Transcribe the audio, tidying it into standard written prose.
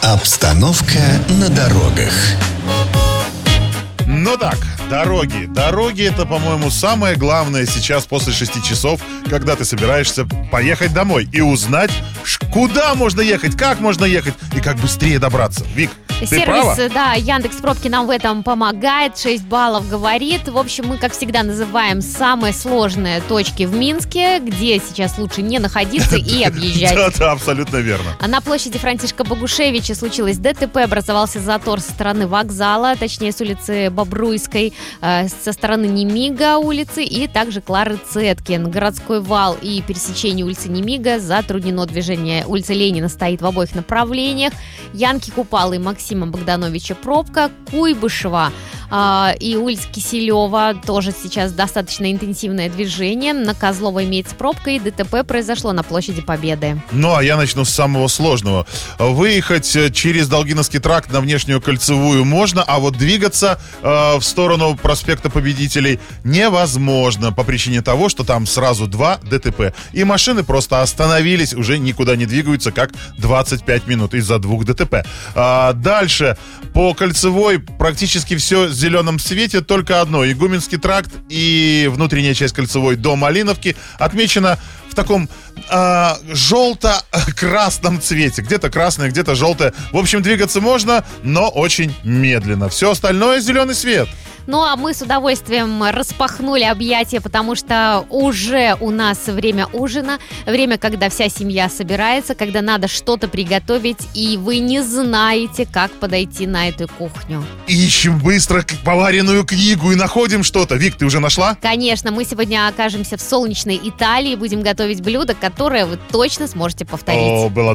Обстановка на дорогах. Ну так, дороги. Дороги — это, по-моему, самое главное сейчас после 6 часов, когда ты собираешься поехать домой и узнать, куда можно ехать, как можно ехать и как быстрее добраться. Вик, ты права? Сервис, да, Яндекс.Пробки нам в этом помогает, 6 баллов говорит. В общем, мы, как всегда, называем самые сложные точки в Минске, где сейчас лучше не находиться и объезжать. Да, абсолютно верно. А на площади Франтишка Богушевича случилось ДТП, образовался затор со стороны вокзала, точнее, с улицы Бобруйской, со стороны Немига улицы и также Клары Цеткин. Городской вал и пересечение улицы Немига затруднено движение. Улица Ленина стоит в обоих направлениях. Янки Купалы и Максима Богдановича пробка. Куйбышева и улица Киселева тоже сейчас достаточно интенсивное движение. На Козлова имеется пробка, и ДТП произошло на площади Победы. Ну, а я начну с самого сложного. Выехать через Долгиновский тракт на внешнюю кольцевую можно, а вот двигаться в сторону проспекта Победителей невозможно по причине того, что там сразу 2 ДТП. И машины просто остановились, уже никуда не двигаются, как 25 минут из-за 2 ДТП. Дальше по кольцевой практически все в зеленом свете, только одно. Игуменский тракт и внутренняя часть кольцевой до Малиновки отмечена в таком желто-красном цвете. Где-то красное, где-то желтое. В общем, двигаться можно, но очень медленно. Все остальное зеленый свет. Ну, а мы с удовольствием распахнули объятия, потому что уже у нас время ужина, время, когда вся семья собирается, когда надо что-то приготовить, и вы не знаете, как подойти на эту кухню. Ищем быстро поваренную книгу и находим что-то. Вик, ты уже нашла? Конечно, мы сегодня окажемся в солнечной Италии, будем готовить блюдо, которое вы точно сможете повторить. О, было